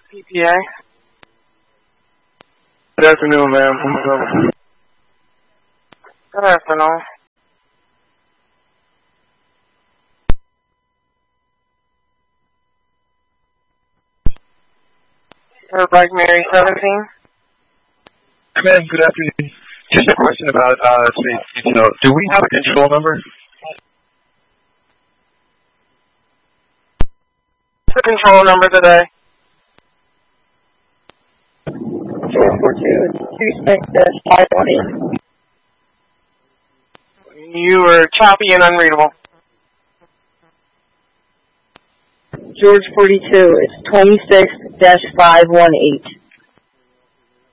PPA. Good afternoon, ma'am. Good afternoon. Bike Mary 17. Ma'am, good afternoon. Just a question about, do we have a control number? What's the control number today? 442-26-518. You were choppy and unreadable. George 42, it's 26-518.